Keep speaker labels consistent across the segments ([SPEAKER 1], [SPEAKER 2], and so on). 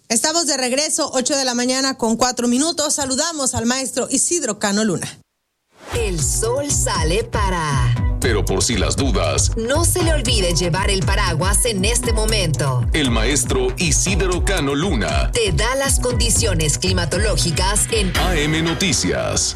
[SPEAKER 1] Estamos de regreso, 8:04 a.m. Saludamos al maestro Isidro Cano Luna.
[SPEAKER 2] El sol sale para...
[SPEAKER 3] Pero por si las dudas,
[SPEAKER 2] no se le olvide llevar el paraguas en este momento.
[SPEAKER 3] El maestro Isidro Cano Luna
[SPEAKER 2] te da las condiciones climatológicas en
[SPEAKER 3] AM Noticias.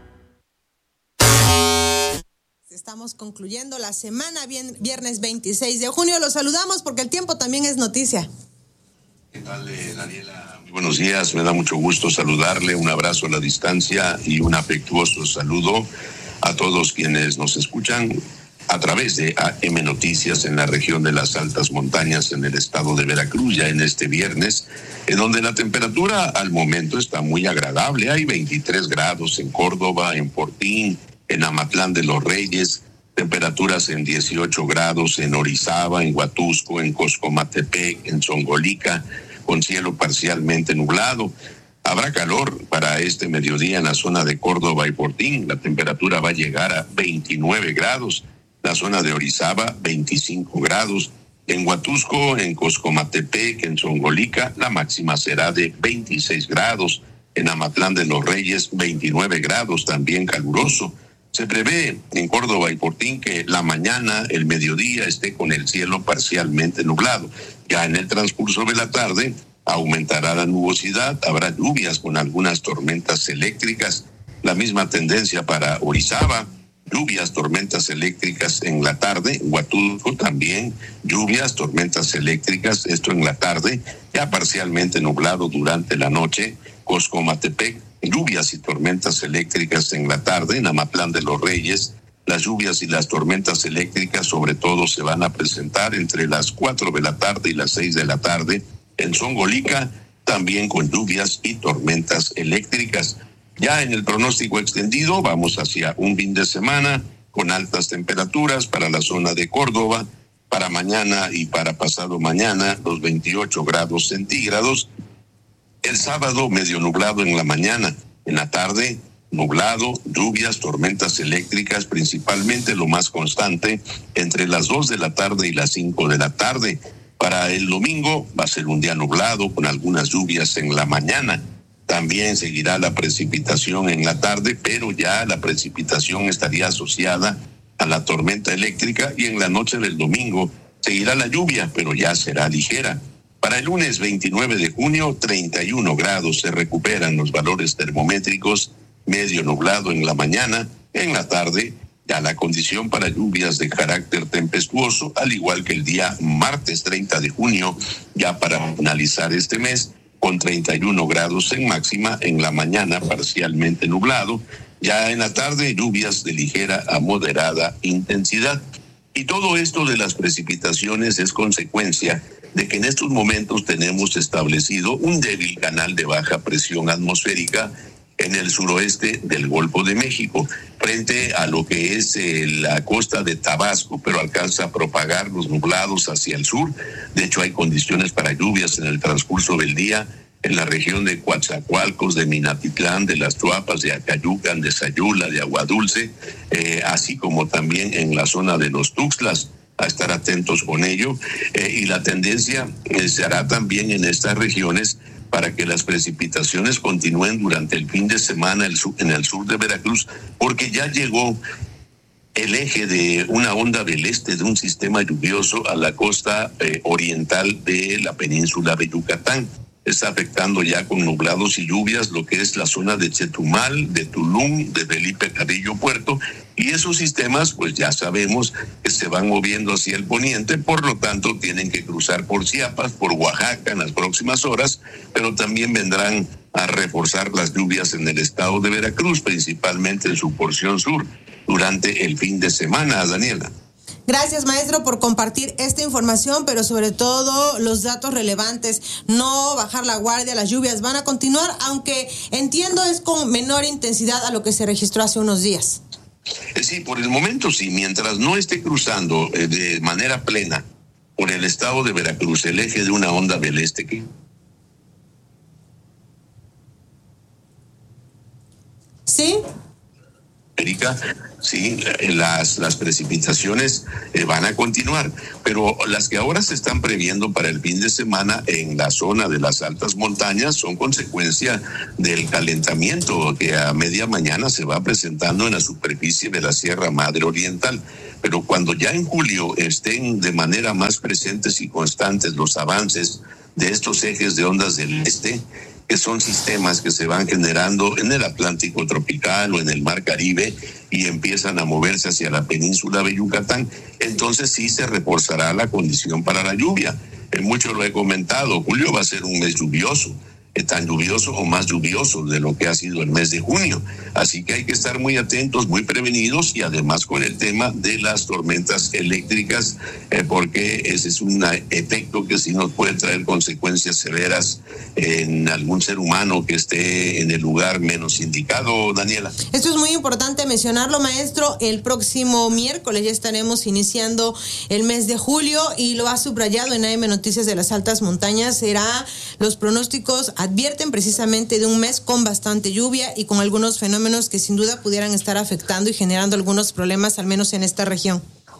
[SPEAKER 1] Estamos concluyendo la semana, viernes 26 de junio. Los saludamos porque el tiempo también es noticia.
[SPEAKER 4] ¿Qué tal, Daniela? Muy buenos días, me da mucho gusto saludarle, un abrazo a la distancia y un afectuoso saludo a todos quienes nos escuchan a través de AM Noticias en la región de las altas montañas en el estado de Veracruz, ya en este viernes, en donde la temperatura al momento está muy agradable. Hay 23 grados en Córdoba, en Fortín, en Amatlán de los Reyes, temperaturas en 18 grados en Orizaba, en Huatusco, en Coscomatepec, en Zongolica, con cielo parcialmente nublado. Habrá calor para este mediodía en la zona de Córdoba y Fortín. La temperatura va a llegar a 29 grados. La zona de Orizaba, 25 grados. En Huatusco, en Coscomatepec, en Zongolica, la máxima será de 26 grados. En Amatlán de los Reyes, 29 grados, también caluroso. Se prevé en Córdoba y Fortín que la mañana, el mediodía, esté con el cielo parcialmente nublado. Ya en el transcurso de la tarde aumentará la nubosidad, habrá lluvias con algunas tormentas eléctricas. La misma tendencia para Orizaba, lluvias, tormentas eléctricas en la tarde. Huatusco también, lluvias, tormentas eléctricas, esto en la tarde, ya parcialmente nublado durante la noche. Coscomatepec, lluvias y tormentas eléctricas en la tarde. En Amatlán de los Reyes, las lluvias y las tormentas eléctricas sobre todo se van a presentar entre las 4 de la tarde y las 6 de la tarde. En Zongolica, también con lluvias y tormentas eléctricas. Ya en el pronóstico extendido, vamos hacia un fin de semana con altas temperaturas para la zona de Córdoba, para mañana y para pasado mañana, los 28 grados centígrados. El sábado medio nublado en la mañana, en la tarde nublado, lluvias, tormentas eléctricas, principalmente lo más constante entre las 2 de la tarde y las 5 de la tarde. Para el domingo va a ser un día nublado con algunas lluvias en la mañana. También seguirá la precipitación en la tarde, pero ya la precipitación estaría asociada a la tormenta eléctrica, y en la noche del domingo seguirá la lluvia, pero ya será ligera. Para el lunes 29 de junio, 31 grados, se recuperan los valores termométricos, medio nublado en la mañana, en la tarde ya la condición para lluvias de carácter tempestuoso, al igual que el día martes 30 de junio, ya para finalizar este mes, con 31 grados en máxima, en la mañana parcialmente nublado, ya en la tarde lluvias de ligera a moderada intensidad. Y todo esto de las precipitaciones es consecuencia de que en estos momentos tenemos establecido un débil canal de baja presión atmosférica en el suroeste del Golfo de México, frente a lo que es la costa de Tabasco, pero alcanza a propagar los nublados hacia el sur. De hecho, hay condiciones para lluvias en el transcurso del día en la región de Coatzacoalcos, de Minatitlán, de Las Tuapas, de Acayucan, de Sayula, de Aguadulce, así como también en la zona de los Tuxtlas. A estar atentos con ello, y la tendencia se hará también en estas regiones para que las precipitaciones continúen durante el fin de semana en el sur de Veracruz, porque ya llegó el eje de una onda del este de un sistema lluvioso a la costa oriental de la península de Yucatán. Está afectando ya con nublados y lluvias lo que es la zona de Chetumal, de Tulum, de Felipe Carrillo Puerto, y esos sistemas pues ya sabemos que se van moviendo hacia el poniente, por lo tanto tienen que cruzar por Chiapas, por Oaxaca en las próximas horas, pero también vendrán a reforzar las lluvias en el estado de Veracruz, principalmente en su porción sur, durante el fin de semana, Daniela.
[SPEAKER 1] Gracias, maestro, por compartir esta información, pero sobre todo los datos relevantes. No bajar la guardia, las lluvias van a continuar, aunque entiendo es con menor intensidad a lo que se registró hace unos días.
[SPEAKER 4] Sí, por el momento sí, mientras no esté cruzando de manera plena por el estado de Veracruz el eje de una onda del este que...
[SPEAKER 1] ¿Sí?
[SPEAKER 4] Centroamérica, sí, las precipitaciones van a continuar, pero las que ahora se están previendo para el fin de semana en la zona de las altas montañas son consecuencia del calentamiento que a media mañana se va presentando en la superficie de la Sierra Madre Oriental. Pero cuando ya en julio estén de manera más presentes y constantes los avances de estos ejes de ondas del este, que son sistemas que se van generando en el Atlántico tropical o en el Mar Caribe y empiezan a moverse hacia la península de Yucatán, entonces sí se reforzará la condición para la lluvia. Mucho lo he comentado, julio va a ser un mes lluvioso, tan lluvioso o más lluvioso de lo que ha sido el mes de junio. Así que hay que estar muy atentos, muy prevenidos y además con el tema de las tormentas eléctricas, porque ese es un efecto que sí nos puede traer consecuencias severas en algún ser humano que esté en el lugar menos indicado, Daniela.
[SPEAKER 1] Esto es muy importante mencionarlo, maestro. El próximo miércoles ya estaremos iniciando el mes de julio y lo ha subrayado en AM Noticias de las Altas Montañas. Los pronósticos advierten precisamente de un mes con bastante lluvia y con algunos fenómenos que sin duda pudieran estar afectando y generando algunos problemas, al menos en esta región.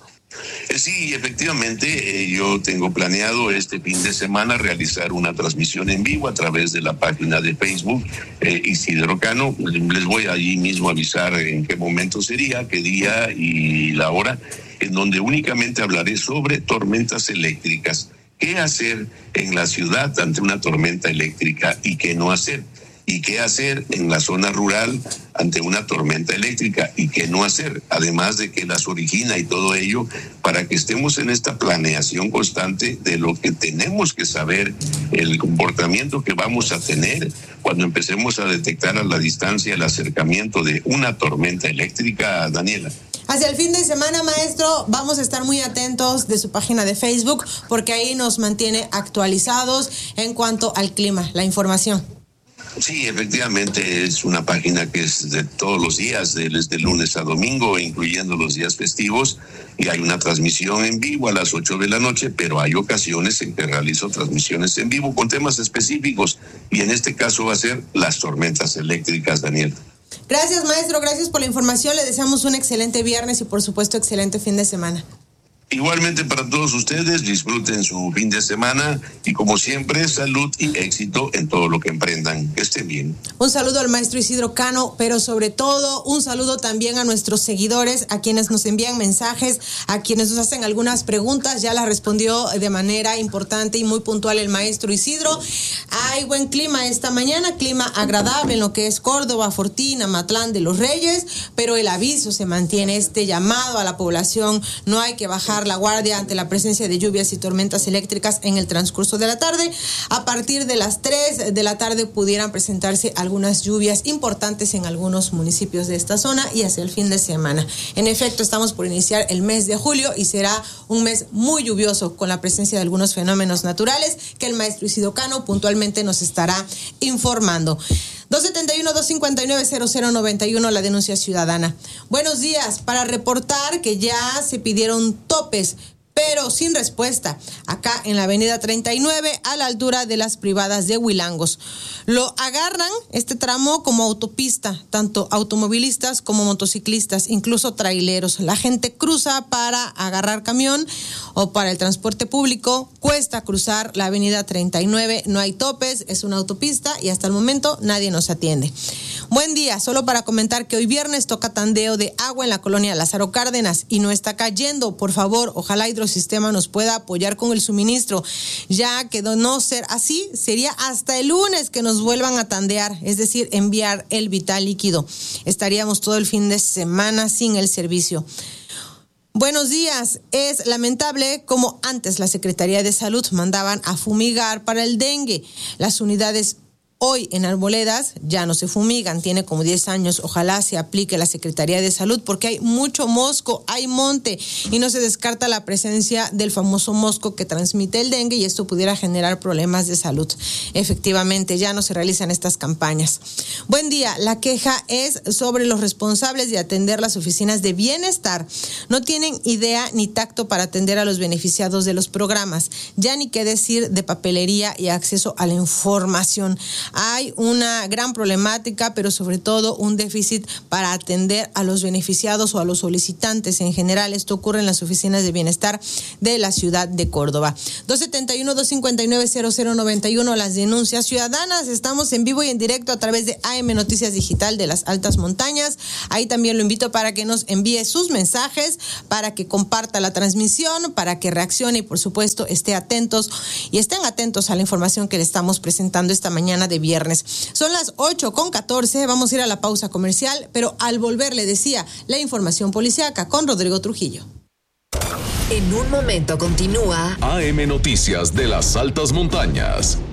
[SPEAKER 4] Sí, efectivamente, yo tengo planeado este fin de semana realizar una transmisión en vivo a través de la página de Facebook Isidro Cano. Les voy allí mismo a avisar en qué momento sería, qué día y la hora, en donde únicamente hablaré sobre tormentas eléctricas. ¿Qué hacer en la ciudad ante una tormenta eléctrica y qué no hacer? ¿Y qué hacer en la zona rural ante una tormenta eléctrica y qué no hacer? Además de que las origina y todo ello, para que estemos en esta planeación constante de lo que tenemos que saber, el comportamiento que vamos a tener cuando empecemos a detectar a la distancia el acercamiento de una tormenta eléctrica, Daniela.
[SPEAKER 1] Hacia el fin de semana, maestro, vamos a estar muy atentos de su página de Facebook porque ahí nos mantiene actualizados en cuanto al clima, la información.
[SPEAKER 4] Sí, efectivamente es una página que es de todos los días, desde lunes a domingo, incluyendo los días festivos, y hay una transmisión en vivo a las 8 de la noche, pero hay ocasiones en que realizo transmisiones en vivo con temas específicos, y en este caso va a ser las tormentas eléctricas, Daniel.
[SPEAKER 1] Gracias, maestro, gracias por la información, le deseamos un excelente viernes y por supuesto excelente fin de semana.
[SPEAKER 4] Igualmente para todos ustedes, disfruten su fin de semana y como siempre, salud y éxito en todo lo que emprendan. Que estén bien.
[SPEAKER 1] Un saludo al maestro Isidro Cano, pero sobre todo un saludo también a nuestros seguidores, a quienes nos envían mensajes, a quienes nos hacen algunas preguntas. Ya las respondió de manera importante y muy puntual el maestro Isidro. Hay buen clima esta mañana, clima agradable en lo que es Córdoba, Fortín, Amatlán de los Reyes, pero el aviso se mantiene, este llamado a la población, no hay que bajar la guardia ante la presencia de lluvias y tormentas eléctricas en el transcurso de la tarde. A partir de las 3 de la tarde pudieran presentarse algunas lluvias importantes en algunos municipios de esta zona y hacia el fin de semana. En efecto, estamos por iniciar el mes de julio y será un mes muy lluvioso con la presencia de algunos fenómenos naturales que el maestro Isidro Cano puntualmente nos estará informando. 271-259-0091, la denuncia ciudadana. Buenos días, para reportar que ya se pidieron topes, pero sin respuesta, acá en la avenida 39, a la altura de las privadas de Huilangos. Lo agarran este tramo como autopista, tanto automovilistas como motociclistas, incluso traileros. La gente cruza para agarrar camión o para el transporte público. Cuesta cruzar la avenida 39, no hay topes, es una autopista y hasta el momento nadie nos atiende. Buen día, solo para comentar que hoy viernes toca tandeo de agua en la colonia Lázaro Cárdenas y no está cayendo. Por favor, ojalá Hidrosistema nos pueda apoyar con el suministro, ya que de no ser así, sería hasta el lunes que nos vuelvan a tandear, es decir, enviar el vital líquido. Estaríamos todo el fin de semana sin el servicio. Buenos días. Es lamentable como antes la Secretaría de Salud mandaban a fumigar para el dengue. Las unidades hoy en Arboledas ya no se fumigan, tiene como 10 años. Ojalá se aplique la Secretaría de Salud porque hay mucho mosco, hay monte y no se descarta la presencia del famoso mosco que transmite el dengue y esto pudiera generar problemas de salud. Efectivamente, ya no se realizan estas campañas. Buen día, la queja es sobre los responsables de atender las oficinas de bienestar. No tienen idea ni tacto para atender a los beneficiados de los programas, ya ni qué decir de papelería y acceso a la información. hay una gran problemática, pero sobre todo un déficit para atender a los beneficiados o a los solicitantes en general. Esto ocurre en las oficinas de bienestar de la ciudad de Córdoba. 271-259-0091, las denuncias ciudadanas. Estamos en vivo y en directo a través de AM Noticias Digital de las Altas Montañas. Ahí también lo invito para que nos envíe sus mensajes, para que comparta la transmisión, para que reaccione y por supuesto estén atentos a la información que le estamos presentando esta mañana de viernes. Son las 8:14, vamos a ir a la pausa comercial, pero al volver le decía la información policíaca con Rodrigo Trujillo.
[SPEAKER 2] En un momento continúa
[SPEAKER 3] AM Noticias de las Altas Montañas.